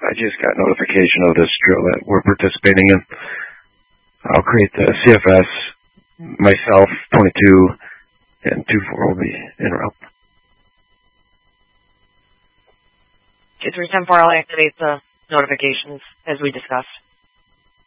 I just got notification of this drill that we're participating in. I'll create the CFS, myself, 22, and 24 will be en route. K3-10-4, I'll activate the notifications as we discussed.